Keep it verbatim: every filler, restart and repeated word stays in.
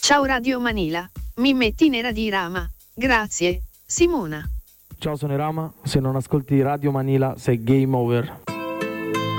Ciao Radio Manila, mi metti nera di Rama. Grazie, Simona. Ciao, sono Rama. Se non ascolti Radio Manila sei game over.